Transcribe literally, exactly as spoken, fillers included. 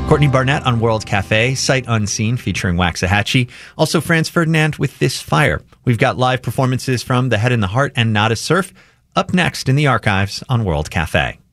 Courtney Barnett on World Cafe, Sight Unseen featuring Waxahachie. Also Franz Ferdinand with This Fire. We've got live performances from The Head and the Heart and Nada Surf up next in the archives on World Cafe.